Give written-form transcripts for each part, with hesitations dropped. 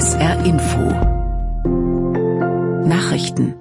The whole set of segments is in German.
SR Info Nachrichten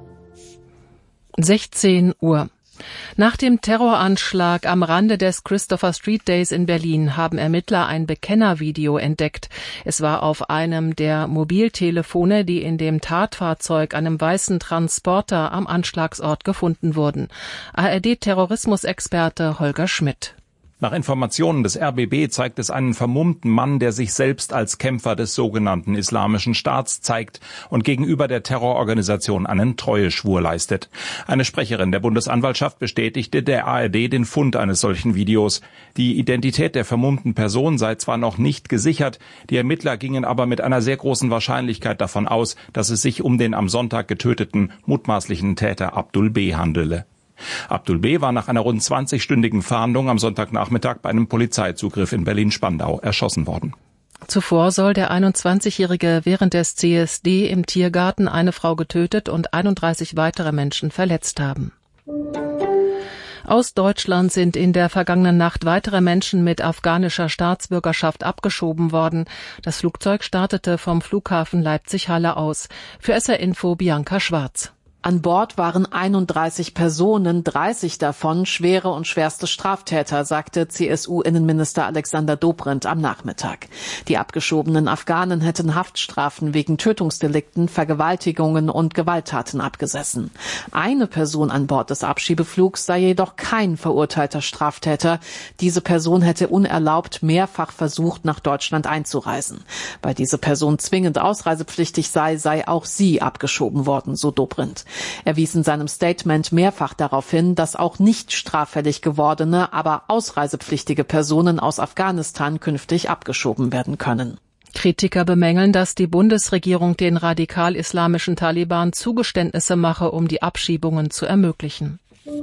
16 Uhr. Nach dem Terroranschlag am Rande des Christopher Street Days in Berlin haben Ermittler ein Bekennervideo entdeckt. Es war auf einem der Mobiltelefone, die in dem Tatfahrzeug, einem weißen Transporter, am Anschlagsort gefunden wurden. ARD-Terrorismusexperte Holger Schmidt. Nach Informationen des RBB zeigt es einen vermummten Mann, der sich selbst als Kämpfer des sogenannten Islamischen Staats zeigt und gegenüber der Terrororganisation einen Treueschwur leistet. Eine Sprecherin der Bundesanwaltschaft bestätigte der ARD den Fund eines solchen Videos. Die Identität der vermummten Person sei zwar noch nicht gesichert, die Ermittler gingen aber mit einer sehr großen Wahrscheinlichkeit davon aus, dass es sich um den am Sonntag getöteten mutmaßlichen Täter Abdul B. handele. Abdul B. war nach einer rund 20-stündigen Fahndung am Sonntagnachmittag bei einem Polizeizugriff in Berlin-Spandau erschossen worden. Zuvor soll der 21-Jährige während des CSD im Tiergarten eine Frau getötet und 31 weitere Menschen verletzt haben. Aus Deutschland sind in der vergangenen Nacht weitere Menschen mit afghanischer Staatsbürgerschaft abgeschoben worden. Das Flugzeug startete vom Flughafen Leipzig-Halle aus. Für SR Info Bianca Schwarz. An Bord waren 31 Personen, 30 davon schwere und schwerste Straftäter, sagte CSU-Innenminister Alexander Dobrindt am Nachmittag. Die abgeschobenen Afghanen hätten Haftstrafen wegen Tötungsdelikten, Vergewaltigungen und Gewalttaten abgesessen. Eine Person an Bord des Abschiebeflugs sei jedoch kein verurteilter Straftäter. Diese Person hätte unerlaubt mehrfach versucht, nach Deutschland einzureisen. Weil diese Person zwingend ausreisepflichtig sei auch sie abgeschoben worden, so Dobrindt. Er wies in seinem Statement mehrfach darauf hin, dass auch nicht straffällig gewordene, aber ausreisepflichtige Personen aus Afghanistan künftig abgeschoben werden können. Kritiker bemängeln, dass die Bundesregierung den radikal-islamischen Taliban Zugeständnisse mache, um die Abschiebungen zu ermöglichen.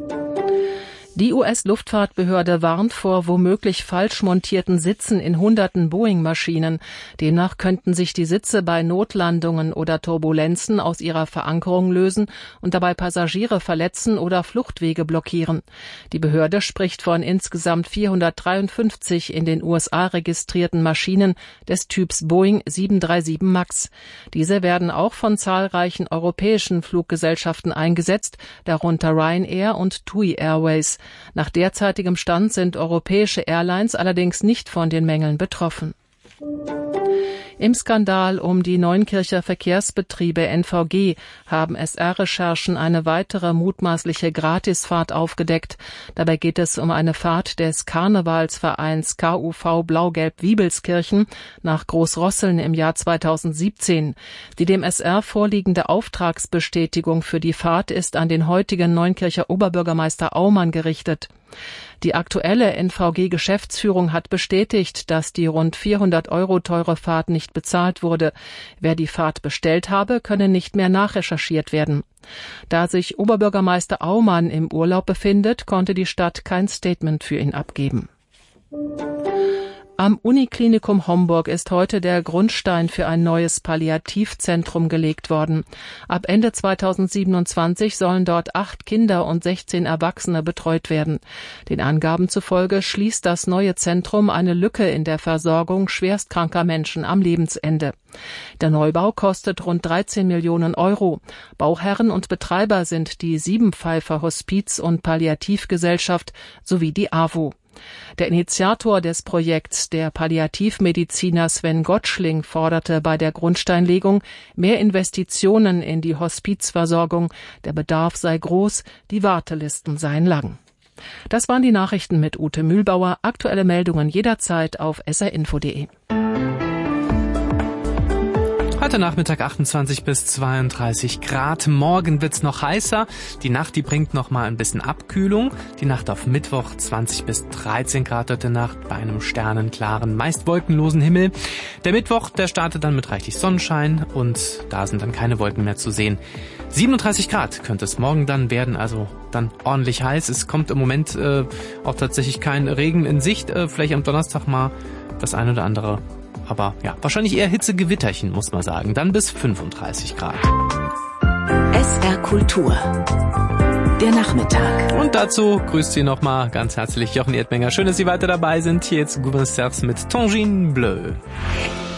Die US-Luftfahrtbehörde warnt vor womöglich falsch montierten Sitzen in hunderten Boeing-Maschinen. Demnach könnten sich die Sitze bei Notlandungen oder Turbulenzen aus ihrer Verankerung lösen und dabei Passagiere verletzen oder Fluchtwege blockieren. Die Behörde spricht von insgesamt 453 in den USA registrierten Maschinen des Typs Boeing 737 MAX. Diese werden auch von zahlreichen europäischen Fluggesellschaften eingesetzt, darunter Ryanair und TUI Airways. Nach derzeitigem Stand sind europäische Airlines allerdings nicht von den Mängeln betroffen. Im Skandal um die Neunkircher Verkehrsbetriebe NVG haben SR-Recherchen eine weitere mutmaßliche Gratisfahrt aufgedeckt. Dabei geht es um eine Fahrt des Karnevalsvereins KUV Blau-Gelb-Wiebelskirchen nach Großrosseln im Jahr 2017. Die dem SR vorliegende Auftragsbestätigung für die Fahrt ist an den heutigen Neunkircher Oberbürgermeister Aumann gerichtet. Die aktuelle NVG-Geschäftsführung hat bestätigt, dass die rund 400 € teure Fahrt nicht bezahlt wurde. Wer die Fahrt bestellt habe, könne nicht mehr nachrecherchiert werden. Da sich Oberbürgermeister Aumann im Urlaub befindet, konnte die Stadt kein Statement für ihn abgeben. Am Uniklinikum Homburg ist heute der Grundstein für ein neues Palliativzentrum gelegt worden. Ab Ende 2027 sollen dort 8 Kinder und 16 Erwachsene betreut werden. Den Angaben zufolge schließt das neue Zentrum eine Lücke in der Versorgung schwerstkranker Menschen am Lebensende. Der Neubau kostet rund 13 Millionen €. Bauherren und Betreiber sind die Siebenpfeifer Hospiz- und Palliativgesellschaft sowie die AWO. Der Initiator des Projekts, der Palliativmediziner Sven Gottschling, forderte bei der Grundsteinlegung mehr Investitionen in die Hospizversorgung. Der Bedarf sei groß, die Wartelisten seien lang. Das waren die Nachrichten mit Ute Mühlbauer. Aktuelle Meldungen jederzeit auf srinfo.de. Heute Nachmittag 28 bis 32 Grad. Morgen wird's noch heißer. Die Nacht, die bringt noch mal ein bisschen Abkühlung. Die Nacht auf Mittwoch 20 bis 13 Grad heute Nacht bei einem sternenklaren, meist wolkenlosen Himmel. Der Mittwoch, der startet dann mit reichlich Sonnenschein und da sind dann keine Wolken mehr zu sehen. 37 Grad könnte es morgen dann werden, also dann ordentlich heiß. Es kommt im Moment auch tatsächlich kein Regen in Sicht. Vielleicht am Donnerstag mal das ein oder andere. Aber ja, wahrscheinlich eher Hitzegewitterchen, muss man sagen. Dann bis 35 Grad. SR Kultur. Der Nachmittag. Und dazu grüßt Sie nochmal ganz herzlich Jochen Erdmenger. Schön, dass Sie weiter dabei sind. Hier jetzt Gouverneur's mit Tangine Bleu.